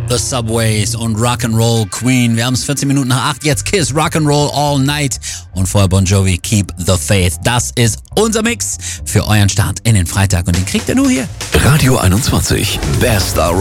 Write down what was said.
The Subways und Rock'n'Roll Queen. Wir haben es 14 Minuten nach 8. Jetzt Kiss, Rock'n'Roll All Night. Und vorher Bon Jovi, Keep the Faith. Das ist unser Mix für euren Start in den Freitag. Und den kriegt ihr nur hier. Radio 21. Best